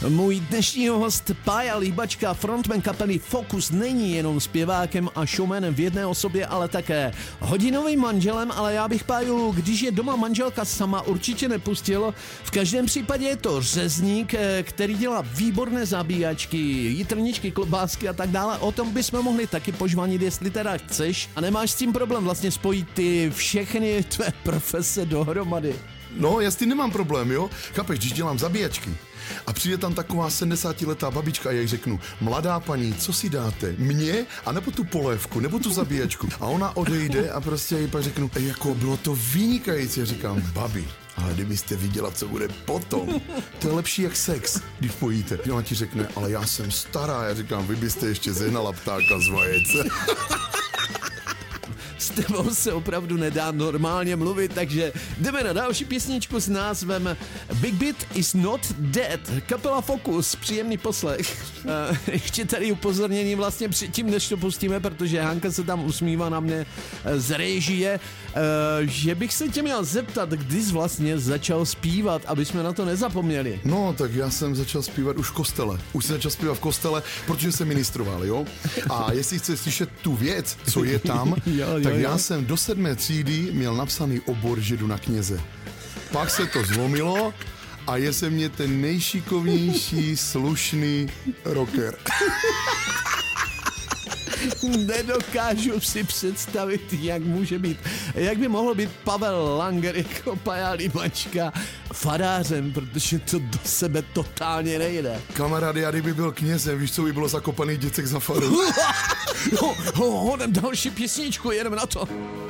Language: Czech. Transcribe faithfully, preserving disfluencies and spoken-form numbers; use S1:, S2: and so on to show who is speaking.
S1: Můj dnešní host Pája Líbačka, frontman kapely Focus, není jenom zpěvákem a showmanem v jedné osobě, ale také hodinovým manželem, ale já bych Páju, když je doma manželka sama, určitě nepustil. V každém případě je to řezník, který dělá výborné zabíjačky, jitrničky, klobásky a tak dále. O tom bychom mohli taky požvanit, jestli teda chceš a nemáš s tím problém vlastně spojit ty všechny tvé profese dohromady.
S2: No, já s tím nemám problém, jo? Chápeš, když dělám zabíjačky a přijde tam taková sedmdesátiletá babička a já jí řeknu, mladá paní, co si dáte? Mě? A nebo tu polévku, nebo tu zabíjačku? A ona odejde a prostě jí pak řeknu, ej, jako bylo to vynikající. Já říkám, babi, ale kdybyste viděla, co bude potom, to je lepší jak sex, když pojíte. Ona ti řekne, ale já jsem stará. Já říkám, vy byste ještě zehnala ptáka z vajec.
S1: S tebou se opravdu nedá normálně mluvit, takže jdeme na další písničku s názvem Big Beat is not dead. Kapela Focus, příjemný poslech. Uh, ještě tady upozornění vlastně předtím, než to pustíme, protože Hanka se tam usmívá na mě z režie, uh, že bych se tě měl zeptat, kdy jsi vlastně začal zpívat, aby jsme na to nezapomněli.
S2: No, tak já jsem začal zpívat už v kostele. Už jsem začal zpívat v kostele, protože jsem ministroval, jo? A jestli chceš slyšet tu věc, co je tam,
S1: jo, jo,
S2: tak
S1: jo.
S2: já jsem do sedmé třídy měl napsaný obor, že jdu na kněze. Pak se to zlomilo a je se mě ten nejšikovnější, slušný rocker.
S1: Nedokážu si představit, jak může být, jak by mohl být Pavel Langer jako Pája Líbačka farářem, protože to do sebe totálně nejde.
S2: Kamarád, já kdyby byl knězem, víš, co by bylo zakopaný děcek za faru?
S1: Ho, ho, hodem další písničku, jedeme na to.